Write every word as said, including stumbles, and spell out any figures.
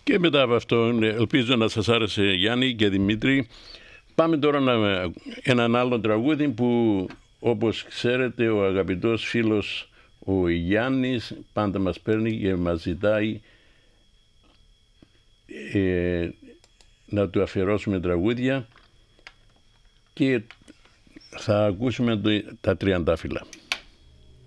Και μετά από αυτό, ελπίζω να σας άρεσε, Γιάννη και Δημήτρη. Πάμε τώρα να έναν άλλο τραγούδι που, όπως ξέρετε, ο αγαπητός φίλος ο Γιάννης πάντα μας παίρνει και μας ζητάει ε, να του αφιερώσουμε τραγούδια, και θα ακούσουμε τα Τριαντάφυλλα.